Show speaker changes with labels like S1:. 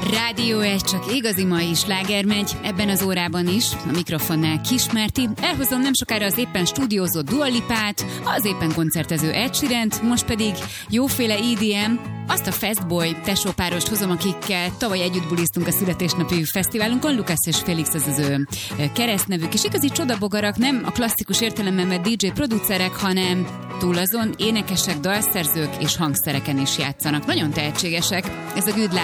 S1: Rádió 1, csak igazi mai sláger megy, ebben az órában is, a mikrofonnál Kismerti. Elhozom nem sokára az éppen stúdiózott Dua Lipát, az éppen koncertező Ed Sheerant, most pedig jóféle EDM, azt a Fastboy tesópárost hozom, akikkel tavaly együtt buliztunk a születésnapi fesztiválunkon. Lukasz és Félix az ő keresztnevük, és igazi csodabogarak, nem a klasszikus értelemben vett DJ producerek, hanem túl azon énekesek, dalszerzők és hangszereken is játszanak. Nagyon tehetségesek. Ez a Good Life